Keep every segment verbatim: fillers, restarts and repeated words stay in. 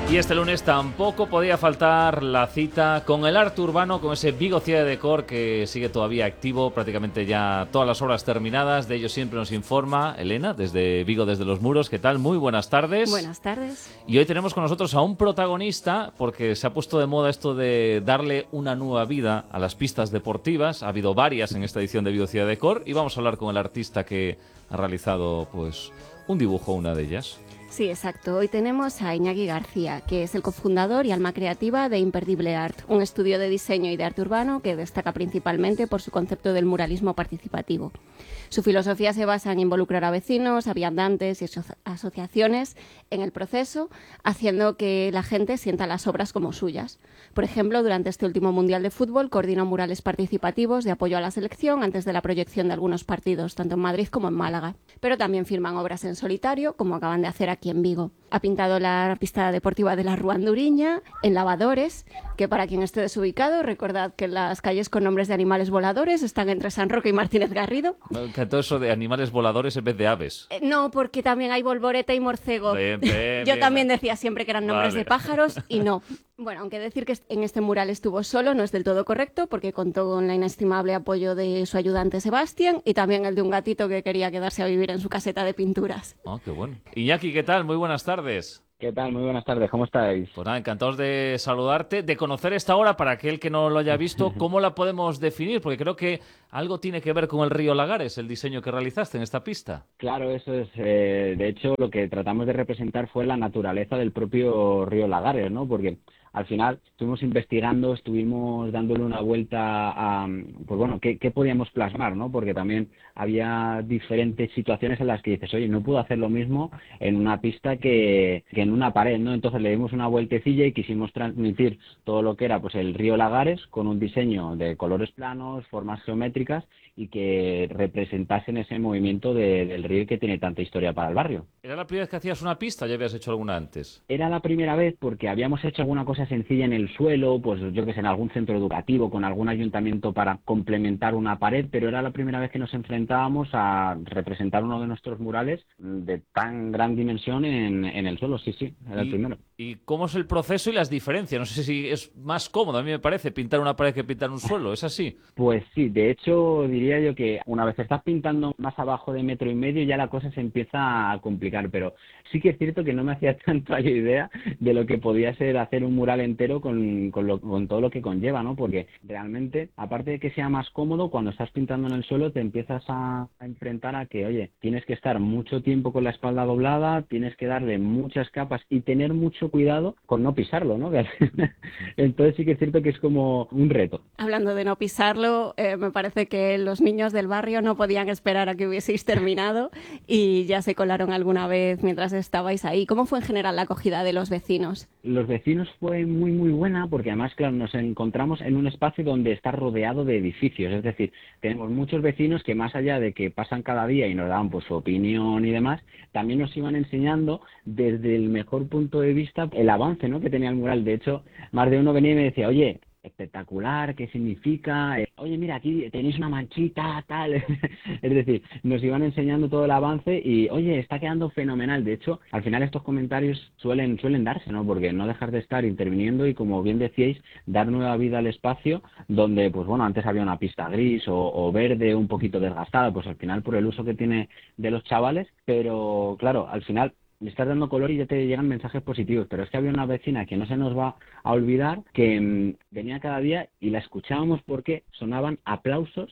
Y este lunes tampoco podía faltar la cita con el arte urbano, con ese Vigo Ciudad de Decor que sigue todavía activo, prácticamente ya todas las obras terminadas. De ello siempre nos informa Elena, desde Vigo, desde los muros. ¿Qué tal? Muy buenas tardes. Buenas tardes. Y hoy tenemos con nosotros a un protagonista, porque se ha puesto de moda esto de darle una nueva vida a las pistas deportivas. Ha habido varias en esta edición de Vigo Ciudad de Decor y vamos a hablar con el artista que ha realizado pues un dibujo, una de ellas. Sí, exacto. Hoy tenemos a Iñaki García, que es el cofundador y alma creativa de Imperdible Art, un estudio de diseño y de arte urbano que destaca principalmente por su concepto del muralismo participativo. Su filosofía se basa en involucrar a vecinos, a viandantes y aso- asociaciones en el proceso, haciendo que la gente sienta las obras como suyas. Por ejemplo, durante este último Mundial de Fútbol coordinó murales participativos de apoyo a la selección antes de la proyección de algunos partidos, tanto en Madrid como en Málaga. Pero también firman obras en solitario, como acaban de hacer aquí en Vigo. Ha pintado la pista deportiva de la Rúa Anduriña, en Lavadores, que para quien esté desubicado, recordad que las calles con nombres de animales voladores están entre San Roque y Martínez Garrido. Me encantó eso de animales voladores en vez de aves. Eh, no, porque también hay volvoreta y morcego. Bien, bien, Yo bien. también decía siempre que eran nombres Vale. de pájaros y no. Bueno, aunque decir que en este mural estuvo solo no es del todo correcto, porque contó con la inestimable apoyo de su ayudante Sebastián y también el de un gatito que quería quedarse a vivir en su caseta de pinturas. Ah, qué bueno. Iñaki, ¿qué tal? Muy buenas tardes. ¿Qué tal? Muy buenas tardes, ¿cómo estáis? Pues nada, encantados de saludarte, de conocer esta obra para aquel que no lo haya visto. ¿Cómo la podemos definir? Porque creo que algo tiene que ver con el río Lagares, el diseño que realizaste en esta pista. Claro, eso es. Eh, de hecho, lo que tratamos de representar fue la naturaleza del propio río Lagares, ¿no? Porque al final estuvimos investigando, estuvimos dándole una vuelta a, pues bueno, qué, qué podíamos plasmar, ¿no? Porque también había diferentes situaciones en las que dices, oye, no puedo hacer lo mismo en una pista que, que en una pared, ¿no? Entonces le dimos una vueltecilla y quisimos transmitir todo lo que era pues el río Lagares con un diseño de colores planos, formas geométricas y que representasen ese movimiento de, del río que tiene tanta historia para el barrio. ¿Era la primera vez que hacías una pista o ya habías hecho alguna antes? Era la primera vez porque habíamos hecho alguna cosa sencilla en el suelo, pues yo que sé, en algún centro educativo, con algún ayuntamiento para complementar una pared, pero era la primera vez que nos enfrentábamos a representar uno de nuestros murales de tan gran dimensión en, en el suelo, sí, sí, era el ¿Y, primero. ¿Y cómo es el proceso y las diferencias? No sé si es más cómodo, a mí me parece, pintar una pared que pintar un suelo, ¿es así? Pues sí, de hecho diría yo que una vez estás pintando más abajo de metro y medio ya la cosa se empieza a complicar, pero sí que es cierto que no me hacía tanto idea de lo que podía ser hacer un mural entero con, con, lo, con todo lo que conlleva, ¿no? Porque realmente, aparte de que sea más cómodo, cuando estás pintando en el suelo te empiezas a, a enfrentar a que, oye, tienes que estar mucho tiempo con la espalda doblada, tienes que darle muchas capas y tener mucho cuidado con no pisarlo, ¿no? Entonces sí que es cierto que es como un reto. Hablando de no pisarlo, eh, me parece que los niños del barrio no podían esperar a que hubieseis terminado y ya se colaron alguna vez mientras estabais ahí. ¿Cómo fue en general la acogida de los vecinos? Los vecinos fue muy muy buena porque además, claro, nos encontramos en un espacio donde está rodeado de edificios, es decir, tenemos muchos vecinos que más allá de que pasan cada día y nos dan pues su opinión y demás, también nos iban enseñando desde el mejor punto de vista el avance, ¿no?, que tenía el mural. De hecho, más de uno venía y me decía, oye, espectacular, ¿qué significa? Eh, oye, mira, aquí tenéis una manchita, tal. Es decir, nos iban enseñando todo el avance y, oye, está quedando fenomenal. De hecho, al final estos comentarios suelen suelen darse, ¿no? Porque no dejar de estar interviniendo y, como bien decíais, dar nueva vida al espacio donde, pues bueno, antes había una pista gris o, o verde, un poquito desgastada, pues al final por el uso que tiene de los chavales, pero claro, al final le estás dando color y ya te llegan mensajes positivos, pero es que había una vecina que no se nos va a olvidar que mmm, venía cada día y la escuchábamos porque sonaban aplausos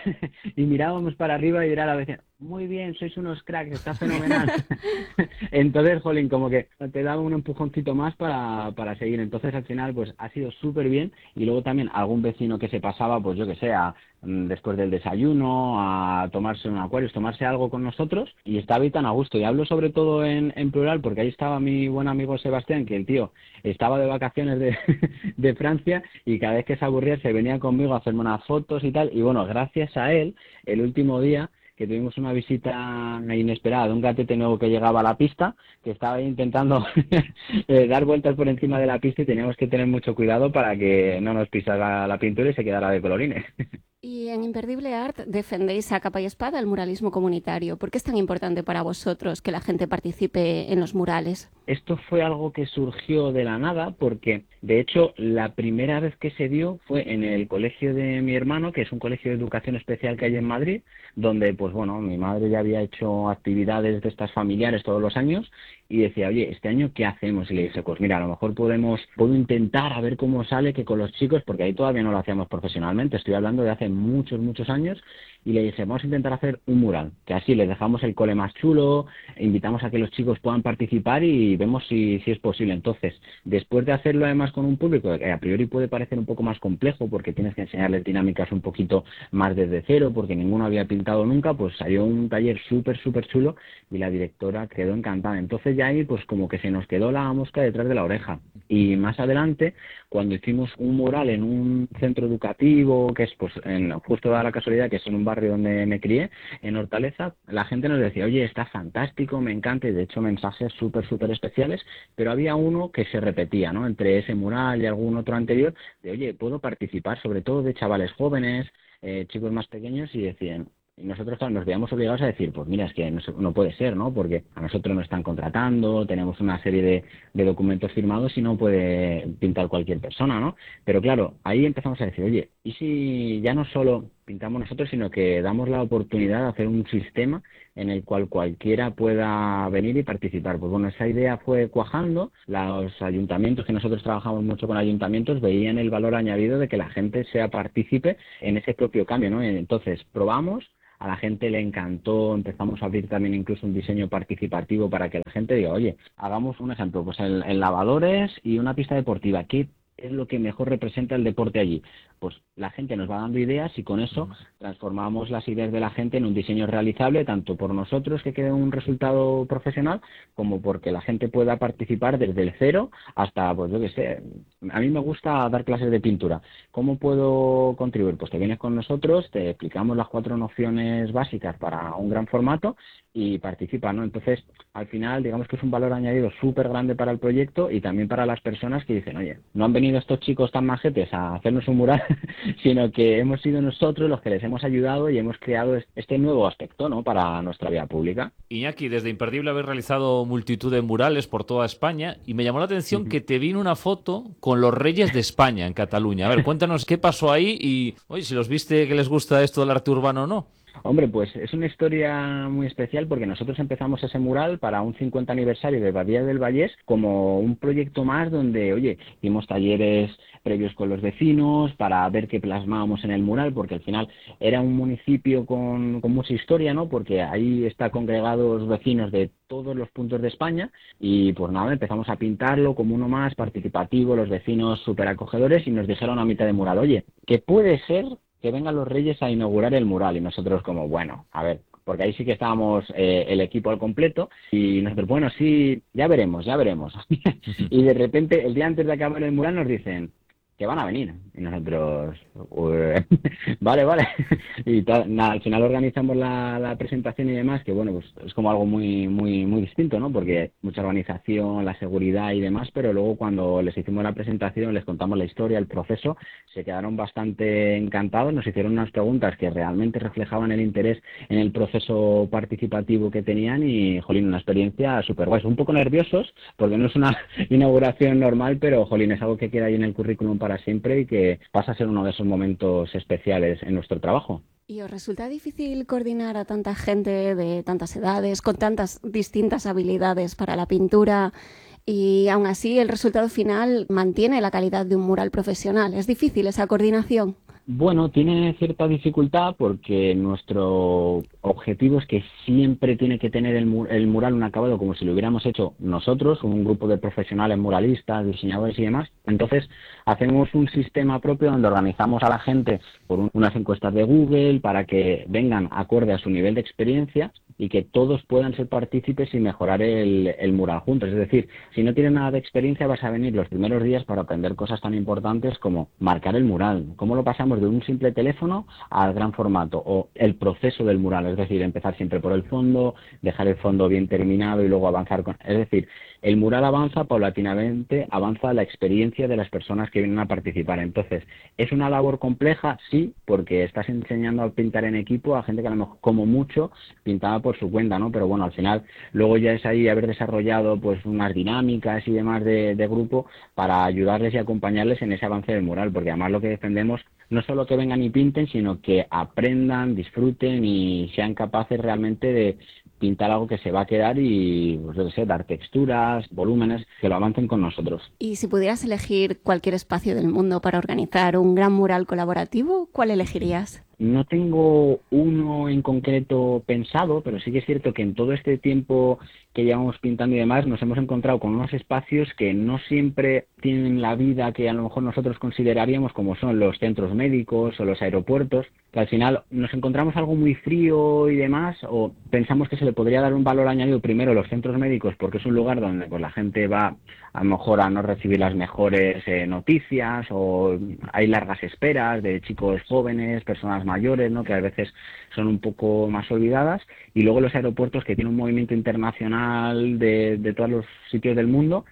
y mirábamos para arriba y era la vecina, muy bien, sois unos cracks, está fenomenal. Entonces, jolín, como que te daba un empujoncito más para, para seguir. Entonces, al final, pues ha sido súper bien. Y luego también algún vecino que se pasaba, pues yo que sé, a, después del desayuno, a tomarse un Aquarius, tomarse algo con nosotros, y estaba ahí tan a gusto. Y hablo sobre todo en, en plural, porque ahí estaba mi buen amigo Sebastián, que el tío estaba de vacaciones de, de Francia, y cada vez que se aburría se venía conmigo a hacerme unas fotos y tal. Y bueno, gracias a él, el último día que tuvimos una visita inesperada de un gatete nuevo que llegaba a la pista, que estaba ahí intentando eh, dar vueltas por encima de la pista, y teníamos que tener mucho cuidado para que no nos pisara la pintura y se quedara de colorines. Y en Imperdible Art defendéis a capa y espada el muralismo comunitario. ¿Por qué es tan importante para vosotros que la gente participe en los murales? Esto fue algo que surgió de la nada porque, de hecho, la primera vez que se dio fue en el colegio de mi hermano, que es un colegio de educación especial que hay en Madrid, donde, pues bueno, mi madre ya había hecho actividades de estas familiares todos los años y decía, oye, ¿este año qué hacemos? Y le dije, pues mira, a lo mejor podemos, puedo intentar a ver cómo sale que con los chicos, porque ahí todavía no lo hacíamos profesionalmente, estoy hablando de hace muchos, muchos años, y le dije, vamos a intentar hacer un mural, que así les dejamos el cole más chulo, invitamos a que los chicos puedan participar y vemos si, si es posible. Entonces, después de hacerlo además con un público que a priori puede parecer un poco más complejo, porque tienes que enseñarles dinámicas un poquito más desde cero, porque ninguno había pintado nunca, pues salió un taller súper, súper chulo y la directora quedó encantada. Entonces ya ahí pues como que se nos quedó la mosca detrás de la oreja. Y más adelante, cuando hicimos un mural en un centro educativo, que es pues en, justo da la casualidad que es en un barrio donde me crié, en Hortaleza, la gente nos decía, oye, está fantástico, me encanta, y de hecho mensajes súper, súper especiales, pero había uno que se repetía, ¿no? Entre ese mural y algún otro anterior, de oye, puedo participar, sobre todo de chavales jóvenes, eh, chicos más pequeños, y decían, y nosotros claro, nos veíamos obligados a decir, pues mira, es que no, no puede ser, ¿no? Porque a nosotros nos están contratando, tenemos una serie de, de documentos firmados y no puede pintar cualquier persona, ¿no? Pero claro, ahí empezamos a decir, oye, ¿y si ya no solo pintamos nosotros, sino que damos la oportunidad de hacer un sistema en el cual cualquiera pueda venir y participar? Pues bueno, esa idea fue cuajando, los ayuntamientos, que nosotros trabajamos mucho con ayuntamientos, veían el valor añadido de que la gente sea partícipe en ese propio cambio, ¿no? Entonces, probamos, a la gente le encantó, empezamos a abrir también incluso un diseño participativo para que la gente diga, oye, hagamos un ejemplo, pues en, en lavadores y una pista deportiva, ¿qué es lo que mejor representa el deporte allí? Pues la gente nos va dando ideas y con eso transformamos las ideas de la gente en un diseño realizable, tanto por nosotros que quede un resultado profesional, como porque la gente pueda participar desde el cero hasta, pues yo qué sé, a mí me gusta dar clases de pintura. ¿Cómo puedo contribuir? Pues te vienes con nosotros, te explicamos las cuatro nociones básicas para un gran formato y participa, ¿no? Entonces, al final, digamos que es un valor añadido súper grande para el proyecto y también para las personas que dicen, oye, no han venido estos chicos tan majetes a hacernos un mural, sino que hemos sido nosotros los que les hemos ayudado y hemos creado este nuevo aspecto, ¿no?, para nuestra vida pública. Iñaki, desde Imperdible habéis realizado multitud de murales por toda España y me llamó la atención uh-huh. que te vino una foto con los Reyes de España en Cataluña. A ver, cuéntanos qué pasó ahí y, oye, si los viste que les gusta esto del arte urbano o no. Hombre, pues es una historia muy especial porque nosotros empezamos ese mural para un cincuenta aniversario de Badía del Vallés como un proyecto más donde, oye, hicimos talleres previos con los vecinos para ver qué plasmábamos en el mural, porque al final era un municipio con, con mucha historia, ¿no? Porque ahí está congregados vecinos de todos los puntos de España y pues nada, empezamos a pintarlo como uno más participativo, los vecinos súper acogedores y nos dijeron a mitad de mural, oye, ¿qué puede ser que vengan los Reyes a inaugurar el mural? Y nosotros como, bueno, a ver, porque ahí sí que estábamos eh, el equipo al completo y nosotros, bueno, sí, ya veremos, ya veremos. Y de repente, el día antes de acabar el mural nos dicen que van a venir. Y nosotros, vale, vale. Y tal, nada, al final organizamos la, la presentación y demás, que bueno, pues es como algo muy muy muy distinto, ¿no? Porque mucha organización, la seguridad y demás, pero luego cuando les hicimos la presentación, les contamos la historia, el proceso, se quedaron bastante encantados, nos hicieron unas preguntas que realmente reflejaban el interés en el proceso participativo que tenían y, jolín, una experiencia súper guay. Un poco nerviosos, porque no es una inauguración normal, pero, jolín, es algo que queda ahí en el currículum para siempre y que pasa a ser uno de esos momentos especiales en nuestro trabajo. ¿Y os resulta difícil coordinar a tanta gente de tantas edades, con tantas distintas habilidades para la pintura y aún así el resultado final mantiene la calidad de un mural profesional? ¿Es difícil esa coordinación? Bueno, tiene cierta dificultad porque nuestro objetivo es que siempre tiene que tener el, mur- el mural un acabado como si lo hubiéramos hecho nosotros, un grupo de profesionales muralistas, diseñadores y demás. Entonces, hacemos un sistema propio donde organizamos a la gente por un- unas encuestas de Google para que vengan acorde a su nivel de experiencia y que todos puedan ser partícipes y mejorar el, el mural juntos. Es decir, si no tienes nada de experiencia, vas a venir los primeros días para aprender cosas tan importantes como marcar el mural, cómo lo pasamos de un simple teléfono al gran formato, o el proceso del mural, es decir, empezar siempre por el fondo, dejar el fondo bien terminado y luego avanzar con... Es decir, el mural avanza paulatinamente, avanza la experiencia de las personas que vienen a participar. Entonces, ¿es una labor compleja? Sí, porque estás enseñando a pintar en equipo a gente que a lo mejor, como mucho, pintaba por su cuenta, ¿no? Pero bueno, al final, luego ya es ahí haber desarrollado pues unas dinámicas y demás de, de grupo para ayudarles y acompañarles en ese avance del mural, porque además lo que defendemos no solo que vengan y pinten, sino que aprendan, disfruten y sean capaces realmente de pintar algo que se va a quedar y, pues, yo qué sé, dar texturas, volúmenes, que lo avancen con nosotros. Y si pudieras elegir cualquier espacio del mundo para organizar un gran mural colaborativo, ¿cuál elegirías? No tengo uno en concreto pensado, pero sí que es cierto que en todo este tiempo que llevamos pintando y demás nos hemos encontrado con unos espacios que no siempre tienen la vida que a lo mejor nosotros consideraríamos, como son los centros médicos o los aeropuertos, que al final nos encontramos algo muy frío y demás, o pensamos que se le podría dar un valor añadido primero a los centros médicos porque es un lugar donde pues la gente va a lo mejor a no recibir las mejores eh, noticias, o hay largas esperas de chicos jóvenes, personas mayores, ¿no?, que a veces son un poco más olvidadas, y luego los aeropuertos, que tienen un movimiento internacional de, de todos los sitios del mundo.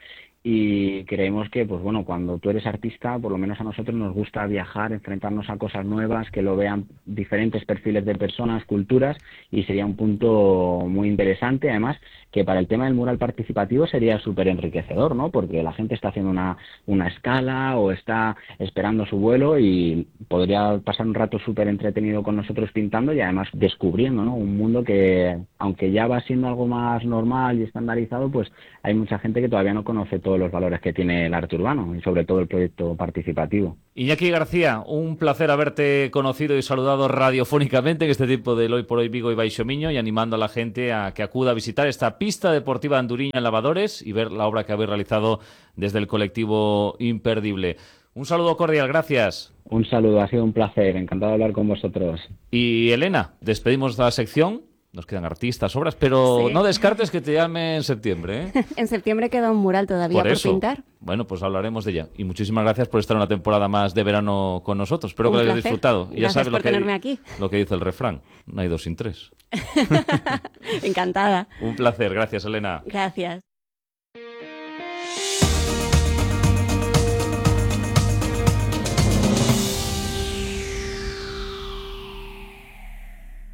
Y creemos que, pues bueno, cuando tú eres artista, por lo menos a nosotros nos gusta viajar, enfrentarnos a cosas nuevas, que lo vean diferentes perfiles de personas, culturas, y sería un punto muy interesante. Además, que para el tema del mural participativo sería súper enriquecedor, ¿no? Porque la gente está haciendo una, una escala o está esperando su vuelo y podría pasar un rato súper entretenido con nosotros pintando y además descubriendo, ¿no?, un mundo que, aunque ya va siendo algo más normal y estandarizado, pues hay mucha gente que todavía no conoce todo todos los valores que tiene el arte urbano y sobre todo el proyecto participativo. Iñaki García, un placer haberte conocido y saludado radiofónicamente en este tiempo del Hoy por Hoy Vigo y Baixo Miño, y animando a la gente a que acuda a visitar esta pista deportiva anduriña en Lavadores y ver la obra que habéis realizado desde el colectivo Imperdible. Un saludo cordial, gracias. Un saludo, ha sido un placer, encantado de hablar con vosotros. Y Elena, despedimos la sección. Nos quedan artistas, obras, pero sí, no descartes que te llame en septiembre, ¿eh? En septiembre queda un mural todavía por, por pintar. Bueno, pues hablaremos de ella. Y muchísimas gracias por estar una temporada más de verano con nosotros. Espero un que lo hayas disfrutado. Y gracias ya sabes por lo que, tenerme aquí. Lo que dice el refrán. No hay dos sin tres. Encantada. Un placer. Gracias, Elena. Gracias.